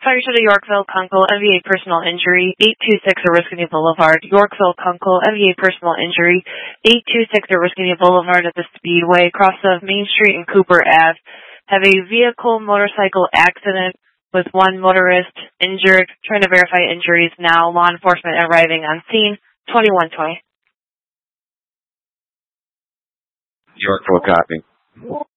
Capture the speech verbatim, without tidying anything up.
Fire to the Yorkville, Kunkel, M V A personal injury, eight two six Oriskany Boulevard, Yorkville, Kunkel, M V A personal injury, eight two six Oriskany Boulevard at the Speedway, cross of Main Street and Cooper Avenue. Have a vehicle motorcycle accident with one motorist injured. Trying to verify injuries now. Law enforcement arriving on scene, twenty-one twenty. Yorkville, copy.